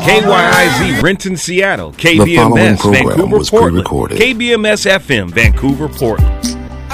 KYIZ Renton, Seattle. The following KBMS program Vancouver, was Portland. pre-recorded. KBMS FM Vancouver, Portland.